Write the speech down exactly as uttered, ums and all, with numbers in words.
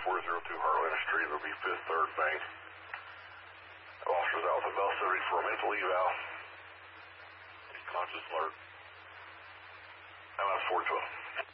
four oh two Heartland Street. It'll be Fifth Third Bank. Officers out with a Bell seventy for a mental eval. He's conscious alert. M S four twelve.